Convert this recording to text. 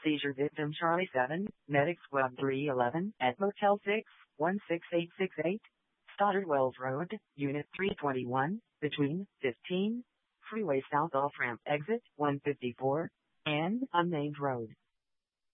Seizure victim Charlie 7, Medic Squad 311 at Motel 6, 16868, Stoddard Wells Road, Unit 321, between 15, Freeway South off-ramp exit 154, and unnamed road.